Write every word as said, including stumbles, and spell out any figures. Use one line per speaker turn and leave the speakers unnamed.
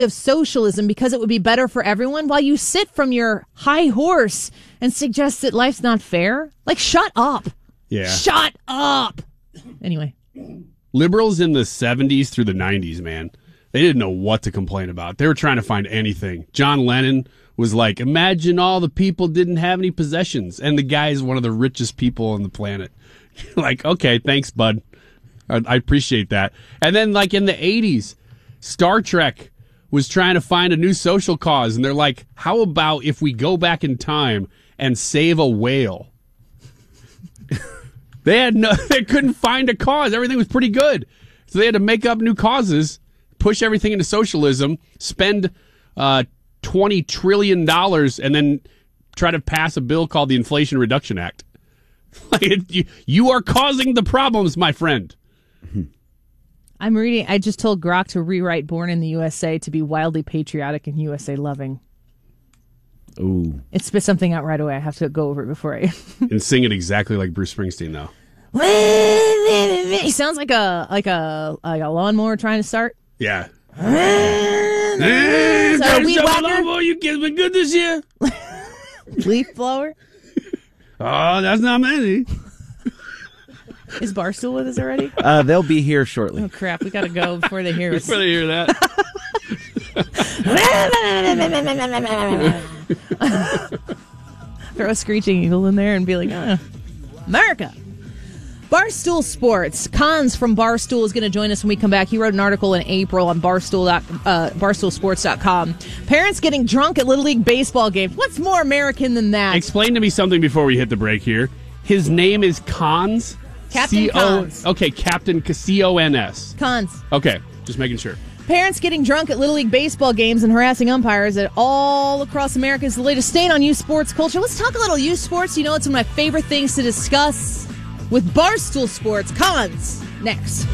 of socialism because it would be better for everyone while you sit from your high horse and suggest that life's not fair? Like, shut up.
Yeah.
Shut up. Anyway.
Liberals in the seventies through the nineties, man, they didn't know what to complain about. They were trying to find anything. John Lennon was like, imagine all the people didn't have any possessions, and the guy is one of the richest people on the planet. Like, okay, thanks, bud. I, I appreciate that. And then, like, in the eighties, Star Trek was trying to find a new social cause, and they're like, how about if we go back in time and save a whale? They had no, they couldn't find a cause. Everything was pretty good. So they had to make up new causes, push everything into socialism, spend uh, twenty trillion dollars, and then try to pass a bill called the Inflation Reduction Act. Like, it, you, you are causing the problems, my friend.
I'm reading, I just told Grok to rewrite Born in the U S A to be wildly patriotic and U S A loving.
Ooh.
It spit something out right away. I have to go over it before I...
And sing it exactly like Bruce Springsteen, though.
He sounds like a like a like a lawnmower trying to start.
Yeah.
Hey,
so
weed whacker?
You kids been good this year?
Leaf blower?
Oh, that's not many.
Is Barstool with us already?
Uh, they'll be here shortly.
Oh, crap. We got to go before they hear us.
Before they hear that.
Throw a screeching eagle in there and be like, oh, America. Barstool Sports. Cons from Barstool is going to join us when we come back. He wrote an article in April on Barstool, uh, barstool sports dot com. Parents getting drunk at Little League baseball games. What's more American than that?
Explain to me something before we hit the break here. His name is Cons?
Captain
C O
Cons.
Okay, Captain C O N S.
Cons.
Okay, just making sure.
Parents getting drunk at Little League baseball games and harassing umpires at all across America is the latest stain on youth sports culture. Let's talk a little youth sports. You know, it's one of my favorite things to discuss with Barstool Sports. Cons. Next.